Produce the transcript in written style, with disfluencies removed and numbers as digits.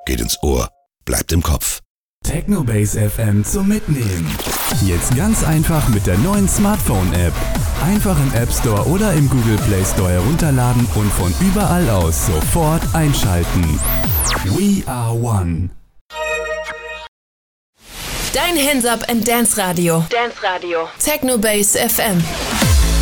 geht ins Ohr, bleibt im Kopf. Technobase FM zum Mitnehmen. Jetzt ganz einfach mit der neuen Smartphone-App. Einfach im App Store oder im Google Play Store herunterladen und von überall aus sofort einschalten. We are one. Dein Hands Up and Dance Radio. Technobase FM.